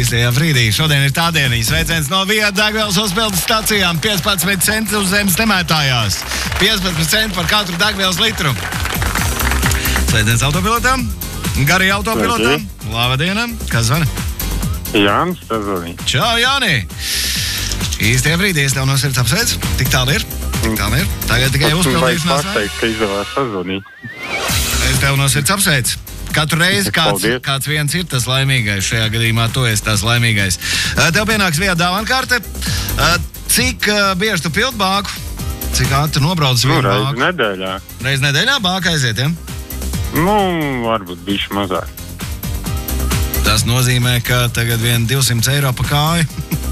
Īstajā brīdī. Šodien ir tādieniņa. Sveiciens no Viada degvielas uzpildes stacijām. 15 centi uz zemes nemētājās. 15 centi par katru degvielas litru. Sveiciens autopilotam. Garī autopilotam. Labdien. Kas zvana? Jānis, tas zvanīja. Čau, Jāni. Īstajā brīdī es tev no sirds apsveicu. Tik tālu ir. Tagad tikai uzpildīšanās. Pateikt, ka izdevās sazvanīt. Es tev no sirds apsveicu. Katru reizi kāds viens ir tas laimīgais. Šajā gadījumā tu esi tas laimīgais. Tev pienāks viena dāvankarte. Cik bieži tu pild bāku? Cik ātri nobrauc vienu bāku? Reizi nedēļā. Reizi nedēļā bāka aiziet, ja? Varbūt bišķi mazāk. Tas nozīmē, ka tagad vien 200 eiro pa kāju.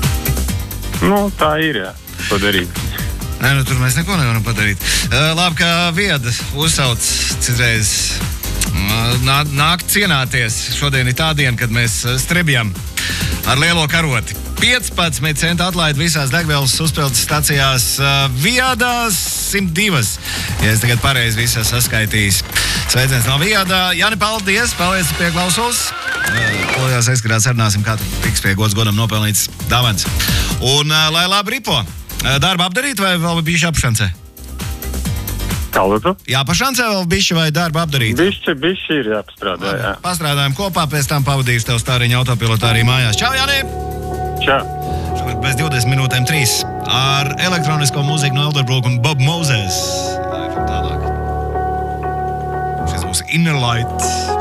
Tā ir, jā. Padarīt. Nē, tur mēs neko nevaram padarīt. Labi, ka Vieda uzsauc citreiz nāk cienāties. Šodien ir tā diena, kad mēs strebjam ar lielo karoti. 15 centi atlaidi visās degvielas uzpildes stacijās. Viedā 102. Ja es tagad pareizi visu saskaitījis. Sveiciens no Viedā. Jāni, paldies, paliec pie klausulas. Klājās aizskatās sarunāsim, kā tiks pie godam nopelnīts dāvans. Un lai labi ripo. Darba apdarīt vai vēl bišķi apšancē? Kā lūdzu? Jā, pašancē vēl bišķi vai darba apdarīt? Bišķi ir jāpastrādā, jā. Pastrādājam kopā, pēc tam pavadīšu tev stāriņu autopilotā arī mājās. Čau, Jāni! Čau! Šogad bez 20 minūtēm 3 ar elektronisko mūziku no Elderbrook un Bob Moses. Tālāk. Šis būs Inner Light.